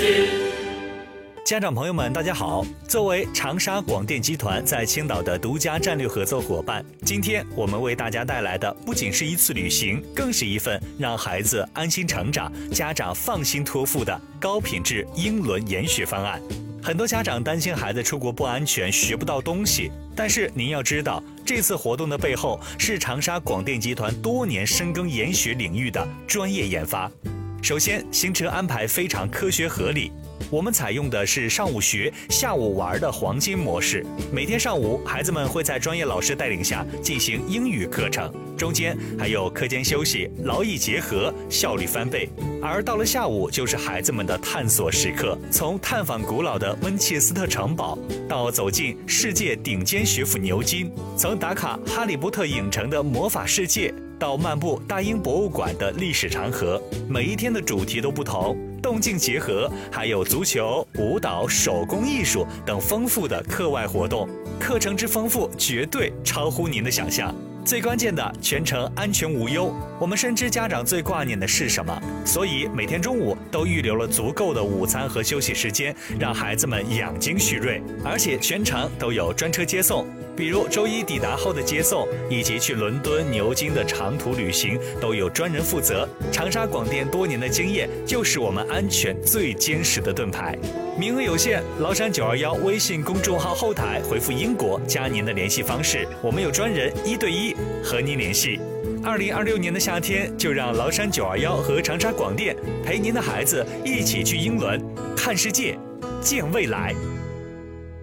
家长朋友们，大家好！作为长沙广电集团在青岛的独家战略合作伙伴，今天我们为大家带来的不仅是一次旅行，更是一份让孩子安心成长、家长放心托付的高品质英伦研学方案。很多家长担心孩子出国不安全，学不到东西，但是您要知道，这次活动的背后是长沙广电集团多年深耕研学领域的专业研发。首先，行程安排非常科学合理。我们采用的是上午学、下午玩的黄金模式。每天上午，孩子们会在专业老师带领下进行英语课程，中间还有课间休息，劳逸结合，效率翻倍。而到了下午，就是孩子们的探索时刻，从探访古老的温切斯特城堡，到走进世界顶尖学府牛津，从打卡哈利波特影城的魔法世界，到漫步大英博物馆的历史长河，每一天的主题都不同，动静结合，还有足球、舞蹈、手工艺术等丰富的课外活动，课程之丰富绝对超乎您的想象。最关键的，全程安全无忧。我们深知家长最挂念的是什么，所以每天中午都预留了足够的午餐和休息时间，让孩子们养精蓄锐。而且全程都有专车接送，比如周一抵达后的接送，以及去伦敦、牛津的长途旅行，都有专人负责。长沙广电多年的经验，就是我们安全最坚实的盾牌。名额有限，崂山921微信公众号后台回复英国加您的联系方式，我们有专人1对1和您联系。2026年的夏天，就让崂山921和长沙广电陪您的孩子一起去英伦，看世界，见未来。